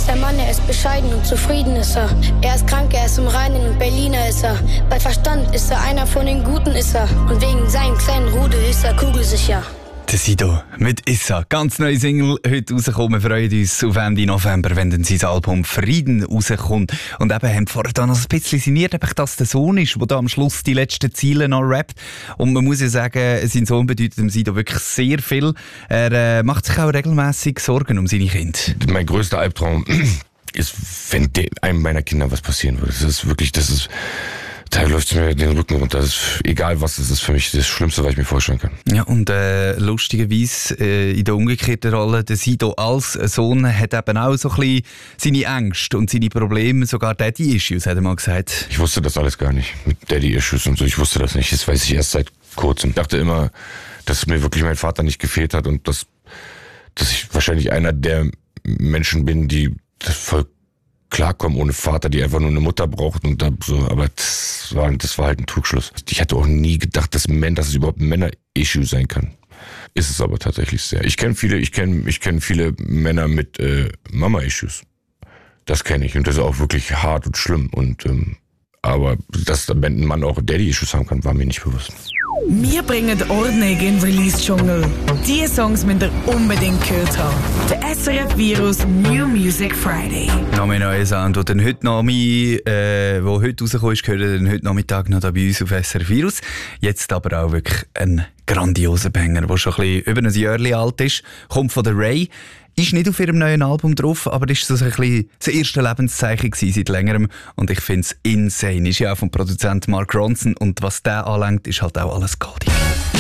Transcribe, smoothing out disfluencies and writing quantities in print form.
ist der Mann, er ist bescheiden und zufrieden ist er. Er ist krank, er ist im Reinen und Berliner ist er. Bei Verstand ist er einer von den Guten ist er. Und wegen seinem kleinen Rudel ist er kugelsicher. Der Sido mit Issa. Ganz neue Single heute rausgekommen. Wir freuen uns auf Ende November, wenn dann sein Album Frieden rauskommt. Und eben haben vorher da noch ein bisschen sinniert, dass der Sohn ist, der da am Schluss die letzten Ziele noch rappt. Und man muss ja sagen, sein Sohn bedeutet dem Sido wirklich sehr viel. Er macht sich auch regelmäßig Sorgen um seine Kinder. Mein größter Albtraum ist, wenn einem meiner Kinder was passieren würde. Da läuft es mir den Rücken runter. Das ist, egal was es ist, für mich das Schlimmste, was ich mir vorstellen kann. Ja, und lustigerweise in der umgekehrten Rolle, der Sido als Sohn hat eben auch so ein bisschen seine Ängste und seine Probleme, sogar Daddy-Issues, hat er mal gesagt. Ich wusste das alles gar nicht, mit Daddy-Issues und so. Ich wusste das nicht, das weiß ich erst seit kurzem. Ich dachte immer, dass mir wirklich mein Vater nicht gefehlt hat und dass ich wahrscheinlich einer der Menschen bin, die das voll klarkommen ohne Vater, die einfach nur eine Mutter braucht und so, aber das war halt ein Trugschluss. Ich hatte auch nie gedacht, dass es überhaupt ein Männer-Issue sein kann. Ist es aber tatsächlich sehr. Ich kenne viele Männer mit Mama-Issues. Das kenne ich und das ist auch wirklich hart und schlimm und aber dass ein Mann auch Daddy-Issues haben kann, war mir nicht bewusst. Wir bringen Ordnung in den Release-Dschungel. Diese Songs müsst ihr unbedingt gehört haben. Der SRF Virus New Music Friday. Noch mehr neue Sound, wo heute rausgekommen ist, gehört dann heute Nachmittag noch da bei uns auf SRF Virus. Jetzt aber auch wirklich ein grandioser Banger, der schon ein bisschen über ein Jahr alt ist. Kommt von der Ray. Ist nicht auf ihrem neuen Album drauf, aber das war so ein bisschen das erste Lebenszeichen seit längerem. Und ich finde es insane. Ist ja auch vom Produzenten Mark Ronson. Und was der anlangt, ist halt auch alles goldig.